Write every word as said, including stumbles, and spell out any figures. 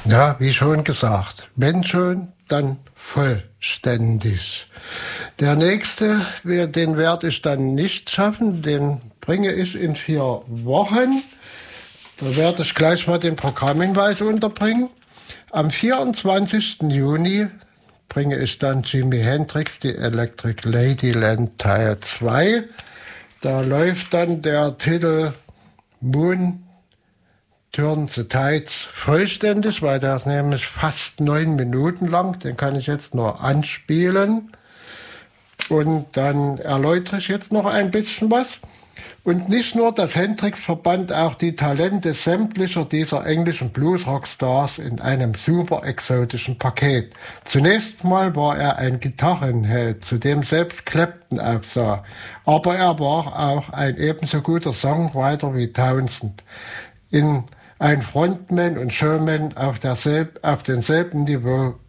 Ja, wie schon gesagt, wenn schon, dann vollständig. Der nächste, den werde ich dann nicht schaffen, den bringe ich in vier Wochen. Da werde ich gleich mal den Programmhinweis unterbringen. Am vierundzwanzigsten Juni bringe ich dann Jimi Hendrix, die Electric Ladyland Teil zwei. Da läuft dann der Titel Moon Turn the Tides vollständig, weil der ist nämlich fast neun Minuten lang. Den kann ich jetzt nur anspielen. Und dann erläutere ich jetzt noch ein bisschen was. Und nicht nur das Hendrix verband auch die Talente sämtlicher dieser englischen Blues-Rockstars in einem super exotischen Paket. Zunächst mal war er ein Gitarrenheld, zu dem selbst Clapton aufsah. Aber er war auch ein ebenso guter Songwriter wie Townsend. In ein Frontman und Showman auf, derselb, auf demselben Niveau